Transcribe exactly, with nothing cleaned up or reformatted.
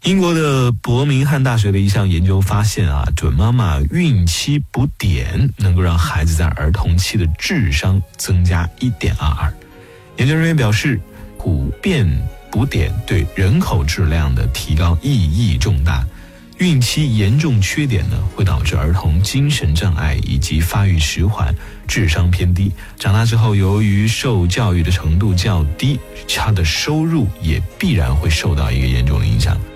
英国的伯明翰大学的一项研究发现啊，准妈妈孕期补碘能够让孩子在儿童期的智商增加 一点二二。研究人员表示，普遍补碘对人口质量的提高意义重大。孕期严重缺碘呢，会导致儿童精神障碍以及发育迟缓、智商偏低。长大之后，由于受教育的程度较低，他的收入也必然会受到一个严重的影响。